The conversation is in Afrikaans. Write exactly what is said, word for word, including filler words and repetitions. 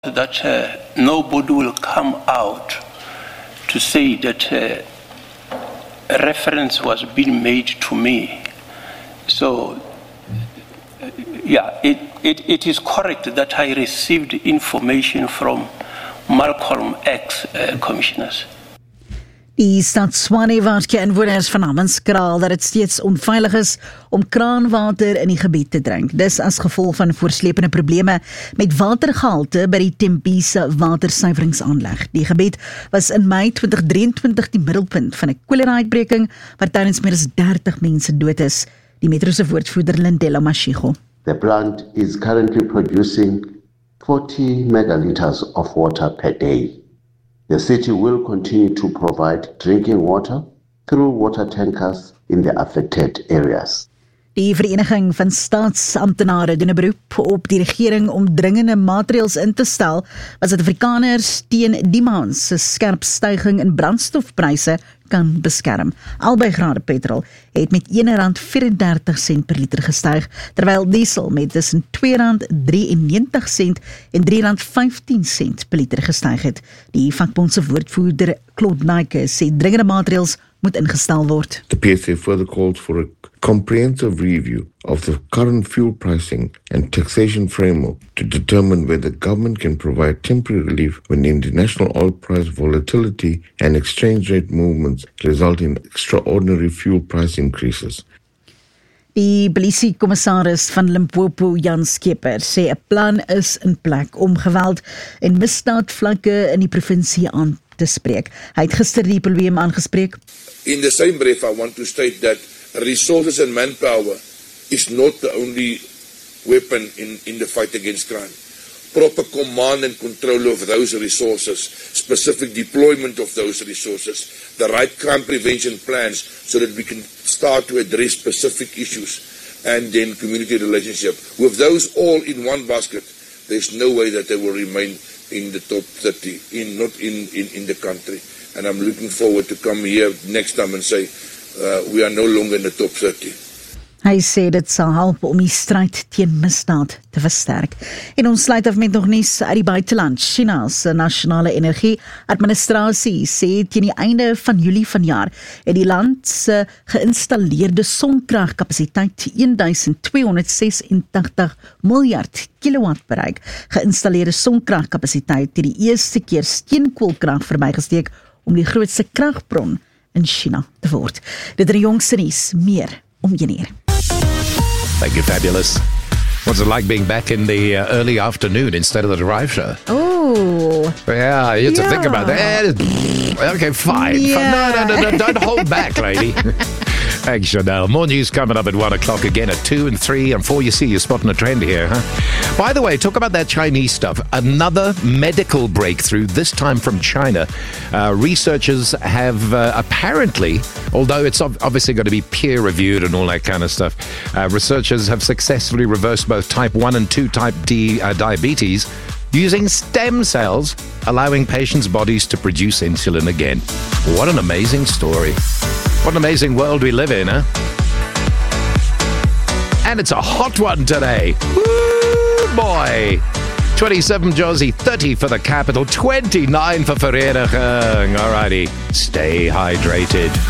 that uh, nobody will come out to say that uh, a reference was being made to me. So, uh, yeah, it, it, it is correct that I received information from Malcolm X uh, commissioners. Die stad Swanewaarske inwoners van Hammanskraal dat dit steeds onveilig is om kraanwater in die gebied te drink. Dis as gevolg van voorslepende probleme met watergehalte by die Tempiese watersuiveringsaanleg. Die gebied was in Mei twintig drieëntwintig die middelpunt van 'n kolera-uitbreking waar tydens meer as dertig mense dood is. Die Metro se woordvoerder Lindela Mashigo. The plant is currently producing forty megaliters of water per day. The city will continue to provide drinking water through water tankers in the affected areas. Die Vereniging van Staatsamptenare doen 'n beroep op die regering om dringende maatreëls in te stel wat Suid-Afrikaners teen die maand se skerp stygings in brandstofpryse kan beskerm. Albei grade petrol het met een rand vyf-en-dertig sent per liter gestyg, terwyl diesel met tussen twee rand drie en negentig sent en drie rand vyftien sent per liter gestyg het. Die vakbond se woordvoerder Claude Naike sê dringende maatreëls moet ingestel word. The P S A further calls for a comprehensive review of the current fuel pricing and taxation framework to determine whether government can provide temporary relief when international oil price volatility and exchange rate movements result in extraordinary fuel price increases. Die polisie-kommissaris van Limpopo, Jan Skeper, sê 'n plan is in plek om geweld en misdaadvlakke in die provinsie aan te spreek. Hy het gister die probleem aangespreek. In the same breath, I want to state that resources and manpower is not the only weapon in, in the fight against crime. Proper command and control of those resources, specific deployment of those resources, the right crime prevention plans so that we can start to address specific issues, and then community relationship. With those all in one basket, there's no way that they will remain in the top thirty, in not in, in, in the country. And I'm looking forward to come here next time and say, uh, we are no longer in the top thirty. Hy sê dit sal help om die stryd teen misdaad te versterk. En ons sluit af met nog nuus uit die buiteland. China se nasionale energie administrasie sê teen die einde van Julie vanjaar het die land se geïnstalleerde sonkragkapasiteit twaalf honderdses-en-tagtig miljard kilowatt bereik. Geïnstalleerde sonkragkapasiteit het die eerste keer steenkoolkrag verbygesteek om die grootste kragbron in China te word. Dit is die jongste nuus, meer om een uur. Thank you, Fabulous. What's it like being back in the uh, early afternoon instead of the drive show? Oh. Yeah, you have to yeah. think about that. Okay, fine. Yeah. No, no, no, no, don't hold back, lady. Thanks, Chanel. More news coming up at one o'clock again at two and three and four. You see, you're spotting a trend here, huh? By the way, talk about that Chinese stuff. Another medical breakthrough, this time from China. Uh, researchers have uh, apparently, although it's obviously going to be peer-reviewed and all that kind of stuff, uh, researchers have successfully reversed both type one and two type D uh, diabetes using stem cells, allowing patients' bodies to produce insulin again. What an amazing story. What an amazing world we live in, huh? And it's a hot one today. Woo, boy. twenty-seven Josie, thirty for the capital, twenty-nine for Vereniging. Alrighty, stay hydrated.